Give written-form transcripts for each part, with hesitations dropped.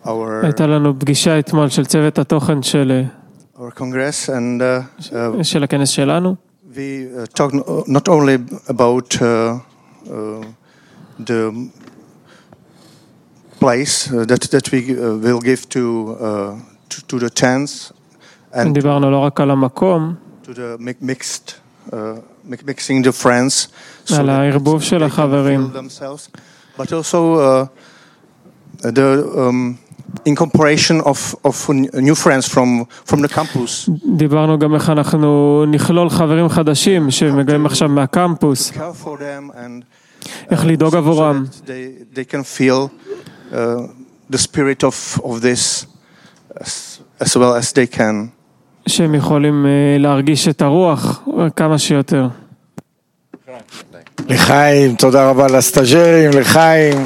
הייתה לנו פגישה אתמול של צוות התוכן של הכנס שלנו. We talk not only about the place that we will give to the tents and דיברנו לא רק על המקום, to the mixing the friends, על הערבוב של החברים, but also the incorporation of new friends from the campus. דיברנו גם איך אנחנו נכלול חברים חדשים שמגיעים עכשיו מהקמפוס, איך לדאוג עבורם, they can feel the spirit of this as well as they can. שהם יכולים להרגיש את הרוח כמה שיותר. לחיים, תודה רבה לסטאג'רים, לחיים.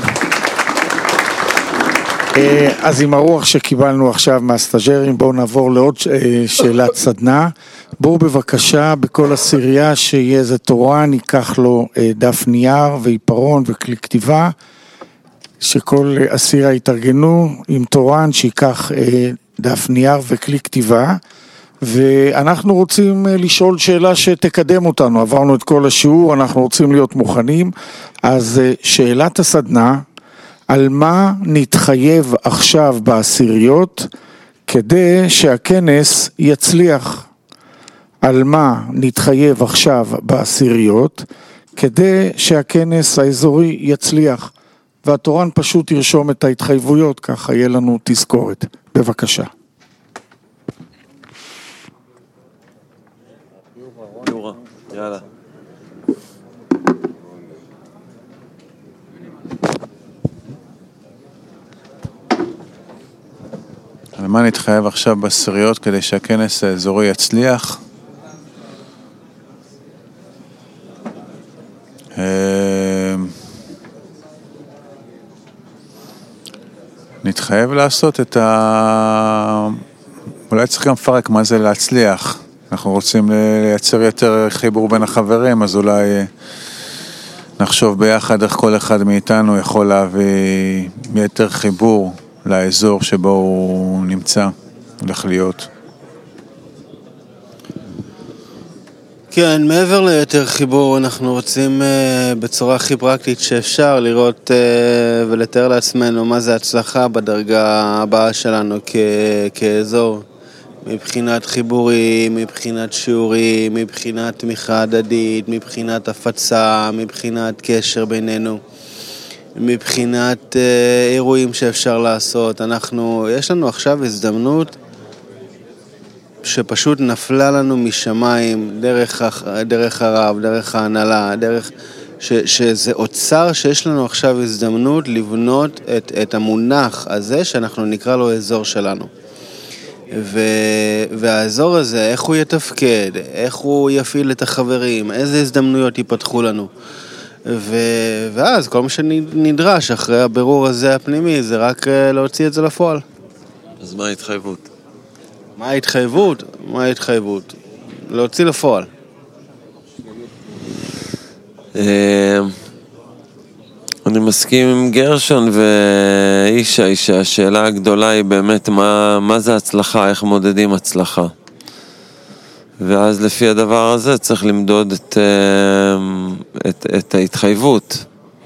אז עם הרוח שקיבלנו עכשיו מהסטאג'רים, בואו נעבור לעוד שאלת סדנה. בואו בבקשה בכל עשירייה שיהיה איזה תורן, ייקח לו דף נייר ועיפרון וכלי כתיבה, שכל עשירייה יתארגנו עם תורן שיקח דף נייר וכלי כתיבה, ואנחנו רוצים לשאול שאלה שתקדם אותנו. עברנו את כל השיעור, אנחנו רוצים להיות מוכנים. אז שאלת הסדנה, על מה נתחייב עכשיו בעשיריות כדי שהכנס יצליח? על מה נתחייב עכשיו בעשיריות כדי שהכנס האזורי יצליח? והתורן פשוט ירשום את ההתחייבויות, ככה יהיה לנו תזכורת. בבקשה. יאללה. על מה נתחייב עכשיו בעשיריות כדי שהכנס האזורי יצליח? נתחייב לעשות את אולי צריך גם לפרק מה זה להצליח. אנחנו רוצים לייצר יותר חיבור בין החברים, אז אולי נחשוב ביחד איך כל אחד מאיתנו יכול להביא יותר חיבור לאזור שבו הוא נמצא, הולך להיות. כן, מעבר ליותר חיבור, אנחנו רוצים בצורה הכי פרקטית שאפשר לראות ולתאר לעצמנו מה זה הצלחה בדרגה הבאה שלנו כאזור. מבחינת חיבורים, מבחינת שיעורים, מבחינת תמיכה הדדית, מבחינת הפצה, מבחינת קשר בינינו, מבחינת אירועים שאפשר לעשות. יש לנו עכשיו הזדמנות שפשוט נפלה לנו משמיים, דרך הרב, דרך ההנהלה, שזה אוצר שיש לנו עכשיו הזדמנות לבנות את המונח הזה שאנחנו נקרא לו אזור שלנו. והאזור הזה, איך הוא יתפקד, איך הוא יפעיל את החברים, איזה הזדמנויות ייפתחו לנו. ואז כל מה שנדרש אחרי הבירור הזה הפנימי, זה רק להוציא את זה לפועל. אז מה ההתחייבות? מה ההתחייבות? להוציא לפועל. אני מסכים עם גרשון ואישה, שהשאלה הגדולה היא באמת מה זה הצלחה, איך מודדים הצלחה. ואז לפי הדבר הזה צריך למדוד את ההתחייבות.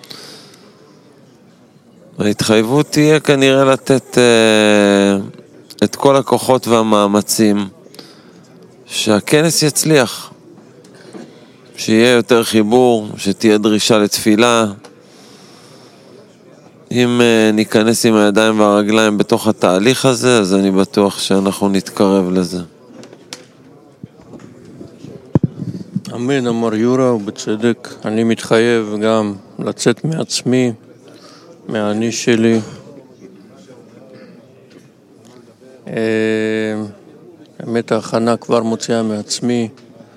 ההתחייבות תהיה כנראה לתת את כל הכוחות והמאמצים שהכנס יצליח, שיהיה יותר חיבור, שתהיה דרישה לתפילה. אם ניכנס עם הידיים והרגליים בתוך התהליך הזה, אז אני בטוח שאנחנו נתקרב לזה. אמן, אמר יורה, ובצדק. אני מתחייב גם לצאת מעצמי, מהאני שלי. באמת ההכנה כבר מוציאה מעצמי,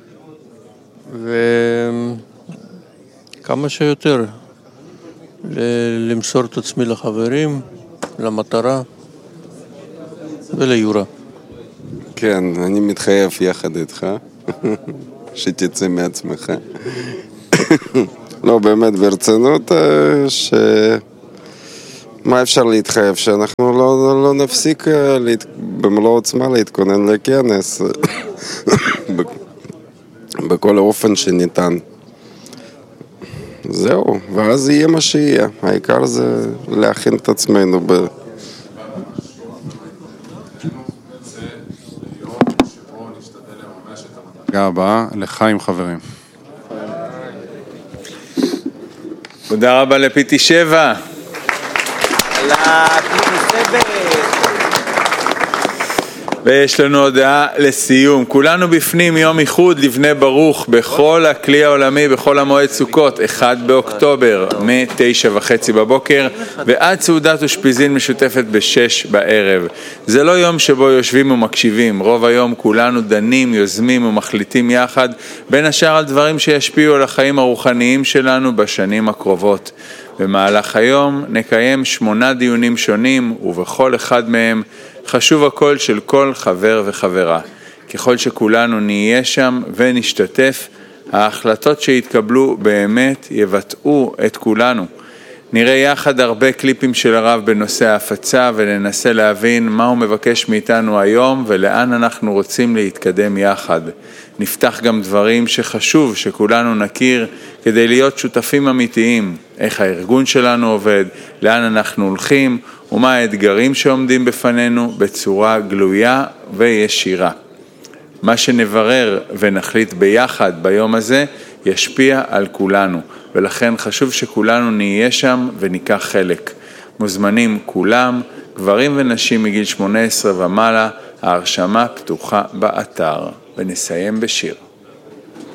וכמה שיותר למסור את עצמי לחברים, למטרה וליורה. כן, אני מתחייב יחד איתך שתצא מעצמך. לא, באמת ברצינות מה אפשר להתחייב? שאנחנו לא נפסיק במלוא עוצמה להתכונן לכנס בכל האופן שניתן. זהו, ואז יהיה מה שיהיה. העיקר זה להכין את עצמנו הבאה לחיים חברים. תודה רבה לפיטי 7. ויש לנו הודעה לסיום. כולנו בפנים יום איחוד לבני ברוך בכל הכלי העולמי, בכל המועד סוכות, 1 באוקטובר, מ-9:30 בבוקר, ועד סעודת אושפיזין משותפת ב-6 בערב. זה לא יום שבו יושבים ומקשיבים. רוב היום כולנו דנים, יוזמים ומחליטים יחד, בין השאר על דברים שישפיעו על החיים הרוחניים שלנו בשנים הקרובות. במהלך היום נקיים 8 דיונים שונים, ובכל אחד מהם חשוב הקול של כל חבר וחברה. ככל שכולנו נהיה שם ונשתתף, ההחלטות שהתקבלו באמת יבטאו את כולנו. נראה יחד הרבה קליפים של הרב בנושא ההפצה וננסה להבין מה הוא מבקש מאיתנו היום ולאן אנחנו רוצים להתקדם יחד. נפתח גם דברים שחשוב שכולנו נכיר כדי להיות שותפים אמיתיים, איך הארגון שלנו עובד, לאן אנחנו הולכים ומה האתגרים שעומדים בפנינו בצורה גלויה וישירה. מה שנברר ונחליט ביחד ביום הזה ישפיע על כולנו, ולכן חשוב שכולנו נהיה שם וניקח חלק. מוזמנים כולם, גברים ונשים מגיל 18 ומעלה, ההרשמה פתוחה באתר. ונסיים בשיר.